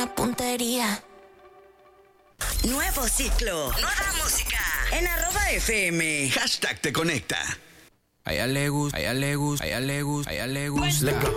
puntería. Nuevo ciclo, nueva música en @FM. Hashtag te conecta. A ella le gusta, a ella le gusta, a ella le gusta, a ella le gusta.